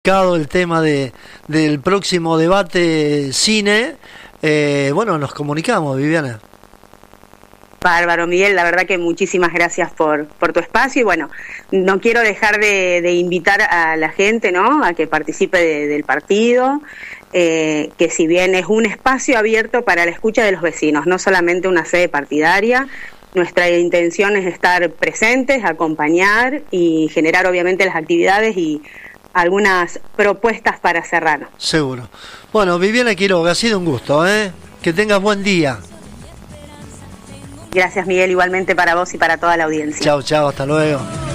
El tema del próximo debate cine, bueno, nos comunicamos, Viviana. Bárbaro, Miguel, la verdad que muchísimas gracias por tu espacio y bueno, no quiero dejar de invitar a la gente, ¿no?, a que participe del partido, que si bien es un espacio abierto para la escucha de los vecinos, no solamente una sede partidaria, nuestra intención es estar presentes, acompañar y generar obviamente las actividades y algunas propuestas para Serrano. Seguro. Bueno, Viviana Quiroga, ha sido un gusto, ¿eh? Que tengas buen día. Gracias, Miguel, igualmente para vos y para toda la audiencia. Chao, chao, hasta luego.